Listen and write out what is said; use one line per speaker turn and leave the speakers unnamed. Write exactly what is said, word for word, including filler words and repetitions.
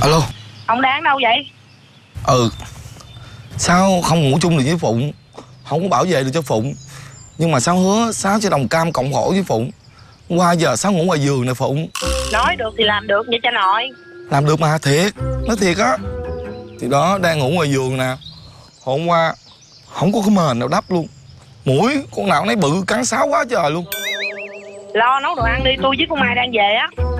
Alo.
Ông đang đâu vậy?
Ừ. Sao không ngủ chung được với Phụng? Không có bảo vệ được cho Phụng. Nhưng mà sao hứa Sáu sẽ đồng cam cộng khổ với Phụng. Qua giờ Sáu ngủ ngoài giường nè Phụng.
Nói được thì làm được vậy cha nội.
Làm được mà, thiệt. Nói thiệt á. Thì đó, đang ngủ ngoài giường nè. Hôm qua không có cái mền nào đắp luôn. Mũi con nào nấy bự cắn Sáu quá trời luôn.
Lo nấu đồ ăn đi, tôi với con Mai đang về á.